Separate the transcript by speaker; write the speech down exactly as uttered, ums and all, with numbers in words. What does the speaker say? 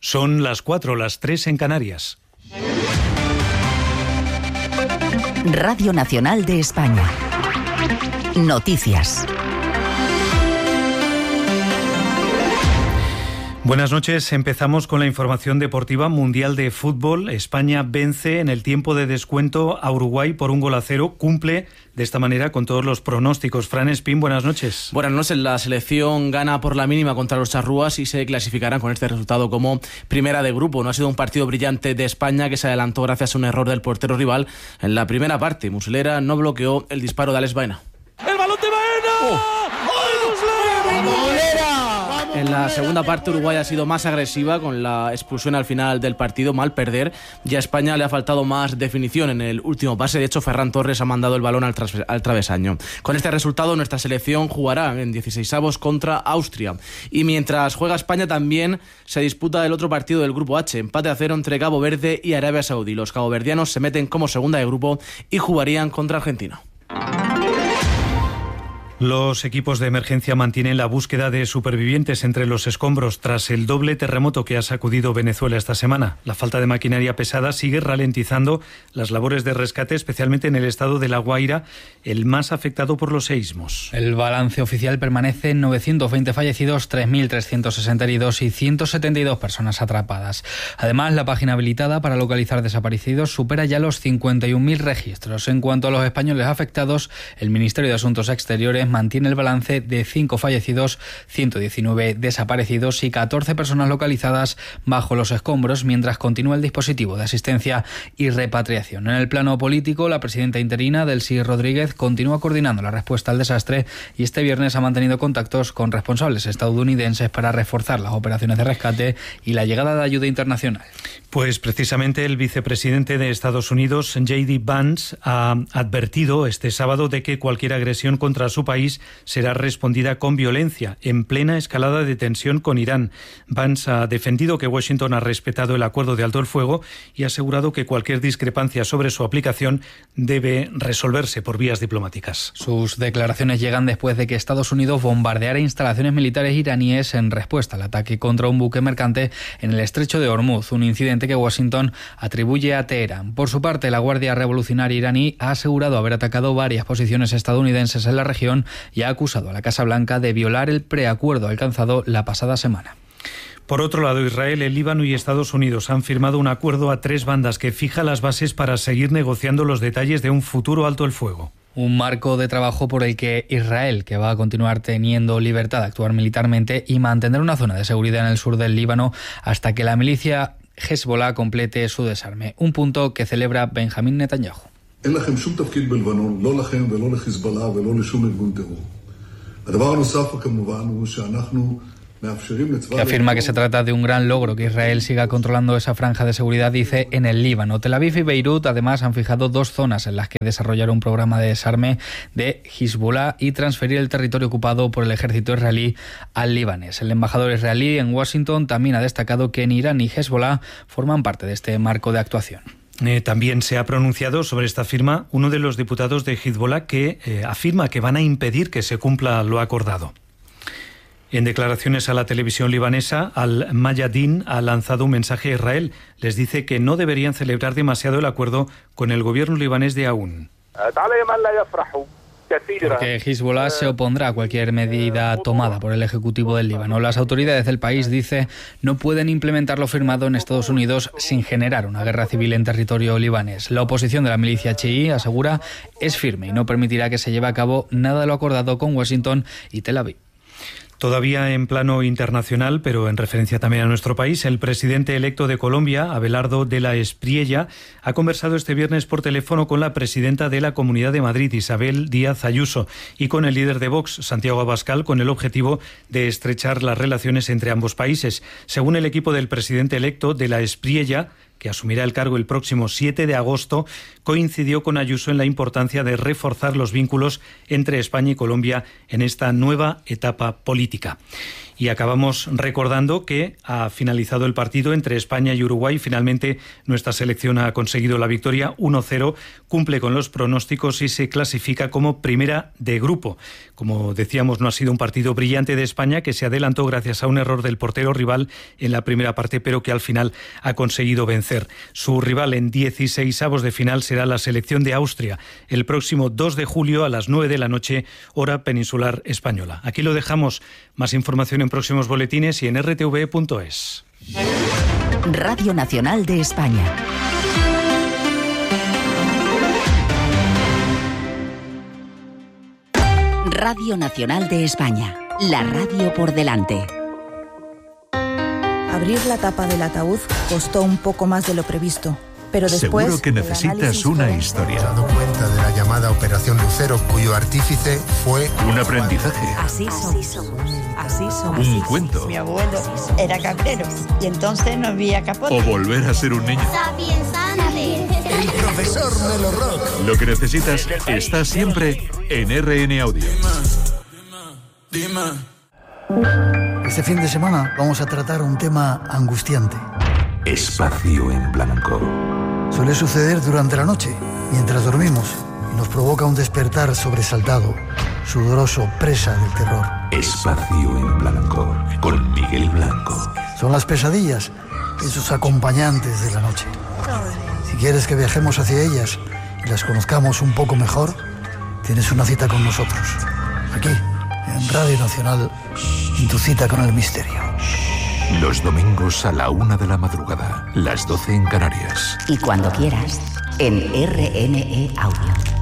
Speaker 1: Son las cuatro, las tres en Canarias.
Speaker 2: Radio Nacional de España. Noticias.
Speaker 1: Buenas noches. Empezamos con la información deportiva. Mundial de Fútbol. España vence en el tiempo de descuento a Uruguay por un gol a cero. Cumple de esta manera con todos los pronósticos. Fran Espín, buenas noches.
Speaker 3: Buenas noches. La selección gana por la mínima contra los charrúas y se clasificarán con este resultado como primera de grupo. No ha sido un partido brillante de España, que se adelantó gracias a un error del portero rival. En la primera parte, Muslera no bloqueó el disparo de Alex Baena.
Speaker 4: ¡El balón de Baena!
Speaker 3: Oh.
Speaker 4: ¡Ay, Muslera!
Speaker 3: En la segunda parte, Uruguay ha sido más agresiva con la expulsión al final del partido, mal perder. Ya a España le ha faltado más definición en el último pase. De hecho, Ferran Torres ha mandado el balón al, tras- al travesaño. Con este resultado, nuestra selección jugará en dieciseisavos contra Austria. Y mientras juega España, también se disputa el otro partido del Grupo H. Empate a cero entre Cabo Verde y Arabia Saudí. Los caboverdianos se meten como segunda de grupo y jugarían contra Argentina.
Speaker 1: Los equipos de emergencia mantienen la búsqueda de supervivientes entre los escombros tras el doble terremoto que ha sacudido Venezuela esta semana. La falta de maquinaria pesada sigue ralentizando las labores de rescate, especialmente en el estado de La Guaira, el más afectado por los seísmos.
Speaker 5: El balance oficial permanece en novecientos veinte fallecidos, tres mil trescientos sesenta heridos y ciento setenta y dos personas atrapadas. Además, la página habilitada para localizar desaparecidos supera ya los cincuenta y un mil registros. En cuanto a los españoles afectados, el Ministerio de Asuntos Exteriores mantiene el balance de cinco fallecidos, ciento diecinueve desaparecidos y catorce personas localizadas bajo los escombros, mientras continúa el dispositivo de asistencia y repatriación. En el plano político, la presidenta interina, Delcy Rodríguez, continúa coordinando la respuesta al desastre y este viernes ha mantenido contactos con responsables estadounidenses para reforzar las operaciones de rescate y la llegada de ayuda internacional.
Speaker 1: Pues precisamente el vicepresidente de Estados Unidos, J D Vance, ha advertido este sábado de que cualquier agresión contra su país será respondida con violencia, en plena escalada de tensión con Irán. Vance ha defendido que Washington ha respetado el acuerdo de alto el fuego y ha asegurado que cualquier discrepancia sobre su aplicación debe resolverse por vías diplomáticas.
Speaker 5: Sus declaraciones llegan después de que Estados Unidos bombardeara instalaciones militares iraníes en respuesta al ataque contra un buque mercante en el estrecho de Hormuz, un incidente que Washington atribuye a Teherán. Por su parte, la Guardia Revolucionaria iraní ha asegurado haber atacado varias posiciones estadounidenses en la región y ha acusado a la Casa Blanca de violar el preacuerdo alcanzado la pasada semana.
Speaker 1: Por otro lado, Israel, el Líbano y Estados Unidos han firmado un acuerdo a tres bandas que fija las bases para seguir negociando los detalles de un futuro alto el fuego.
Speaker 5: Un marco de trabajo por el que Israel, que va a continuar teniendo libertad de actuar militarmente y mantener una zona de seguridad en el sur del Líbano hasta que la milicia Hezbollah complete su desarme. Un punto que celebra Benjamín Netanyahu. Que afirma que se trata de un gran logro que Israel siga controlando esa franja de seguridad, dice, en el Líbano. Tel Aviv y Beirut además han fijado dos zonas en las que desarrollar un programa de desarme de Hezbollah y transferir el territorio ocupado por el ejército israelí al libanés. El embajador israelí en Washington también ha destacado que ni Irán ni Hezbollah forman parte de este marco de actuación.
Speaker 1: Eh, también se ha pronunciado sobre esta firma uno de los diputados de Hezbollah que eh, afirma que van a impedir que se cumpla lo acordado. En declaraciones a la televisión libanesa, Al-Mayadin ha lanzado un mensaje a Israel. Les dice que no deberían celebrar demasiado el acuerdo con el gobierno libanés de Aún.
Speaker 5: Porque Hezbollah se opondrá a cualquier medida tomada por el Ejecutivo del Líbano. Las autoridades del país, dice, no pueden implementar lo firmado en Estados Unidos sin generar una guerra civil en territorio libanés. La oposición de la milicia chií, asegura, es firme y no permitirá que se lleve a cabo nada de lo acordado con Washington y Tel Aviv.
Speaker 1: Todavía en plano internacional, pero en referencia también a nuestro país, el presidente electo de Colombia, Abelardo de la Espriella, ha conversado este viernes por teléfono con la presidenta de la Comunidad de Madrid, Isabel Díaz Ayuso, y con el líder de Vox, Santiago Abascal, con el objetivo de estrechar las relaciones entre ambos países. Según el equipo del presidente electo de la Espriella, que asumirá el cargo el próximo siete de agosto, coincidió con Ayuso en la importancia de reforzar los vínculos entre España y Colombia en esta nueva etapa política. Y acabamos recordando que ha finalizado el partido entre España y Uruguay. Finalmente nuestra selección ha conseguido la victoria uno cero, cumple con los pronósticos y se clasifica como primera de grupo. Como decíamos, no ha sido un partido brillante de España, que se adelantó gracias a un error del portero rival en la primera parte, pero que al final ha conseguido vencer. Su rival en dieciseisavos de final será la selección de Austria el próximo dos de julio a las nueve de la noche, hora peninsular española. Aquí lo dejamos. Más información en próximos boletines y en r t v punto es.
Speaker 2: Radio Nacional de España. Radio Nacional de España. La radio por delante.
Speaker 6: Abrir la tapa del ataúd costó un poco más de lo previsto. Pero después,
Speaker 7: seguro que necesitas una historia.
Speaker 8: He dado cuenta de la llamada Operación Lucero, cuyo artífice fue
Speaker 7: un aprendizaje.
Speaker 9: Así somos. Así somos.
Speaker 7: Un cuento.
Speaker 9: Mi abuelo era cabrero y entonces no había capote.
Speaker 7: O volver a ser un niño.
Speaker 8: el profesor Melo Rock.
Speaker 7: Lo que necesitas está siempre en R N Audio.
Speaker 8: Dime, dime.
Speaker 10: Este fin de semana vamos a tratar un tema angustiante.
Speaker 7: Espacio en blanco.
Speaker 10: Suele suceder durante la noche, mientras dormimos, y nos provoca un despertar sobresaltado, sudoroso, presa del terror.
Speaker 7: Espacio en blanco, con Miguel Blanco.
Speaker 10: Son las pesadillas, esos acompañantes de la noche. Si quieres que viajemos hacia ellas y las conozcamos un poco mejor, tienes una cita con nosotros. Aquí, en Radio Nacional, en tu cita con el misterio.
Speaker 7: Los domingos a la una de la madrugada, las doce en Canarias.
Speaker 2: Y cuando quieras, en R N E Audio.